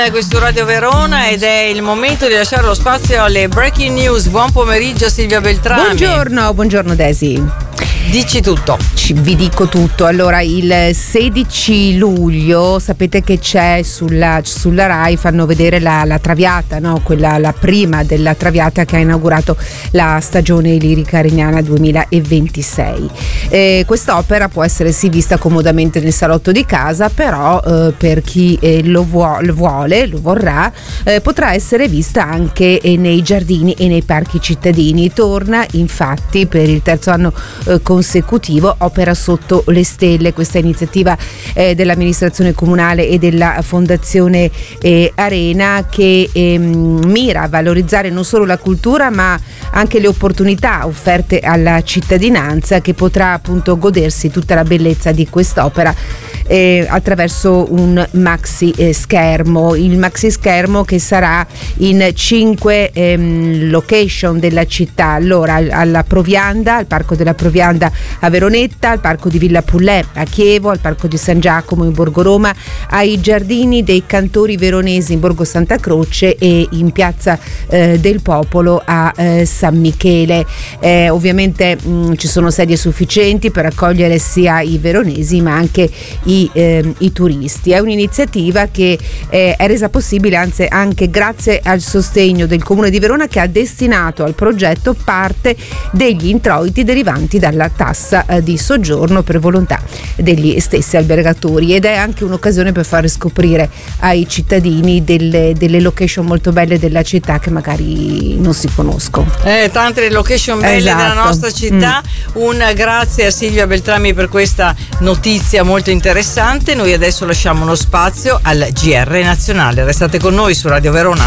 Questo Radio Verona ed è il momento di lasciare lo spazio alle breaking news. Buon pomeriggio Silvia Beltrami. Buongiorno Desi. Dici tutto. Vi dico tutto. Allora, il 16 luglio sapete che c'è sulla Rai, fanno vedere la Traviata, no? Quella, la prima della Traviata che ha inaugurato la stagione lirica areniana 2026. Quest'opera può essere vista comodamente nel salotto di casa, però per chi lo vorrà, potrà essere vista anche nei giardini e nei parchi cittadini. Torna infatti per il terzo anno consecutivo Opera sotto le stelle, questa iniziativa dell'amministrazione comunale e della Fondazione Arena che mira a valorizzare non solo la cultura ma anche le opportunità offerte alla cittadinanza, che potrà appunto godersi tutta la bellezza di quest'opera attraverso un maxi schermo. Il maxi schermo che sarà in 5 location della città. Allora, alla Provianda, al Parco della Provianda a Veronetta, al Parco di Villa Pullè a Chievo, al Parco di San Giacomo in Borgo Roma, ai Giardini dei Cantori Veronesi in Borgo Santa Croce e in Piazza del Popolo a San Michele. Ovviamente ci sono sedie sufficienti per accogliere sia i veronesi ma anche i turisti. È un'iniziativa che è resa possibile anche grazie al sostegno del Comune di Verona, che ha destinato al progetto parte degli introiti derivanti dalla tassa di soggiorno per volontà degli stessi albergatori, ed è anche un'occasione per far scoprire ai cittadini delle location molto belle della città che magari non si conoscono. Tante location belle della nostra città. Un grazie a Silvia Beltrami per questa notizia molto interessante. Noi adesso lasciamo uno spazio al GR nazionale. Restate con noi su Radio Verona.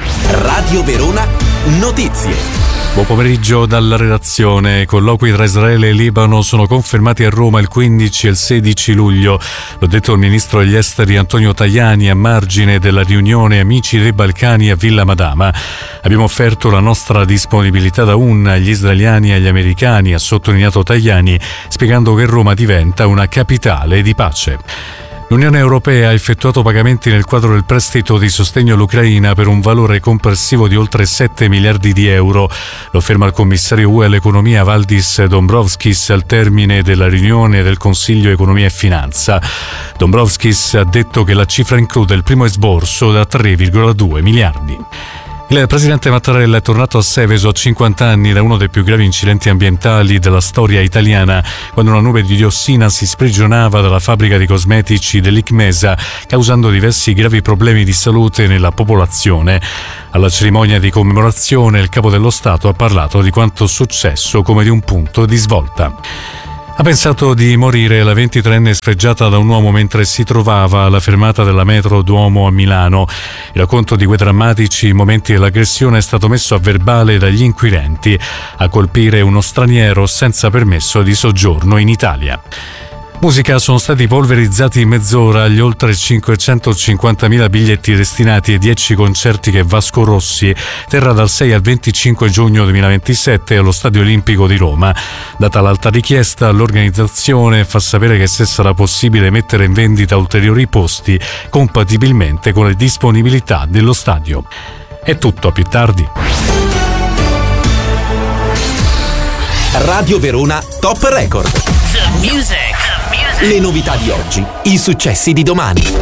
Radio Verona Notizie. Buon pomeriggio dalla redazione. Colloqui tra Israele e Libano sono confermati a Roma il 15 e il 16 luglio. L'ha detto il ministro degli esteri Antonio Tajani a margine della riunione Amici dei Balcani a Villa Madama. Abbiamo offerto la nostra disponibilità da una agli israeliani e agli americani, ha sottolineato Tajani, spiegando che Roma diventa una capitale di pace. L'Unione Europea ha effettuato pagamenti nel quadro del prestito di sostegno all'Ucraina per un valore complessivo di oltre 7 miliardi di euro. Lo afferma il commissario UE all'economia Valdis Dombrovskis al termine della riunione del Consiglio Economia e Finanza. Dombrovskis ha detto che la cifra include il primo esborso da 3,2 miliardi. Il presidente Mattarella è tornato a Seveso a 50 anni da uno dei più gravi incidenti ambientali della storia italiana, quando una nube di diossina si sprigionava dalla fabbrica di cosmetici dell'Icmesa, causando diversi gravi problemi di salute nella popolazione. Alla cerimonia di commemorazione il capo dello Stato ha parlato di quanto successo come di un punto di svolta. Ha pensato di morire la 23enne sfregiata da un uomo mentre si trovava alla fermata della metro Duomo a Milano. Il racconto di quei drammatici momenti dell'aggressione è stato messo a verbale dagli inquirenti. A colpire uno straniero senza permesso di soggiorno in Italia. Musica, sono stati polverizzati in mezz'ora gli oltre 550.000 biglietti destinati ai 10 concerti che Vasco Rossi terrà dal 6 al 25 giugno 2027 allo Stadio Olimpico di Roma. Data l'alta richiesta, l'organizzazione fa sapere che se sarà possibile mettere in vendita ulteriori posti compatibilmente con le disponibilità dello stadio. È tutto, a più tardi. Radio Verona Top Record. The music. Le novità di oggi, i successi di domani.